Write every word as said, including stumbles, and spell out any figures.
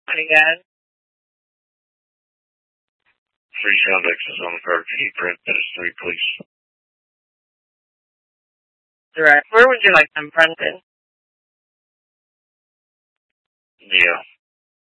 Again. Three sound X's on the card. Can you print that is three, please? Direct. Where would you like them printed? Yeah.